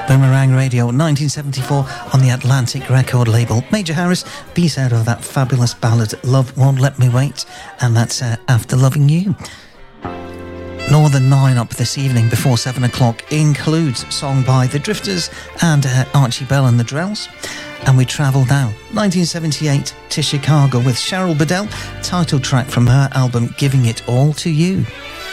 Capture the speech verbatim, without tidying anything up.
Boomerang Radio, nineteen seventy-four, on the Atlantic record label. Major Harris, B-side of that fabulous ballad Love Won't Let Me Wait, and that's uh, After Loving You. Northern Nine up this evening before seven o'clock includes song by The Drifters and uh, Archie Bell and the Drells. And we travel now, nineteen seventy-eight, to Chicago with Cheryl Bedell, title track from her album Giving It All to You.